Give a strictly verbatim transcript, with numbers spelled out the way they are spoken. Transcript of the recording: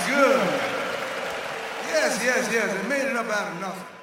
good. Yes, yes, yes. They made it up out of nothing.